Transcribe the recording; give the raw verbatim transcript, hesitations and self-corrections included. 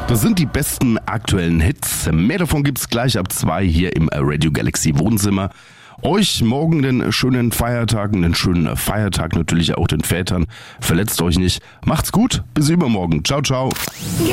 Das sind die besten aktuellen Hits. Mehr davon gibt's gleich ab zwei hier im Radio Galaxy Wohnzimmer. Euch morgen den schönen Feiertag, den schönen Feiertag natürlich auch den Vätern. Verletzt euch nicht. Macht's gut. Bis übermorgen. Ciao, ciao.